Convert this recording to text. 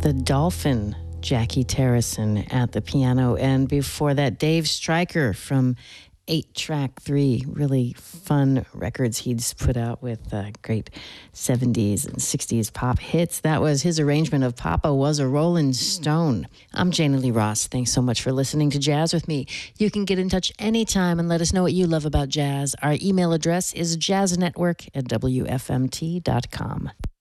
the Dolphin, Jackie Terrison at the piano. And before that, Dave Stryker from 8-Track 3, really fun records he's put out with great 70s and 60s pop hits. That was his arrangement of Papa Was a Rolling Stone. I'm Jana Lee Ross. Thanks so much for listening to Jazz with me. You can get in touch anytime and let us know what you love about jazz. Our email address is jazznetwork@wfmt.com.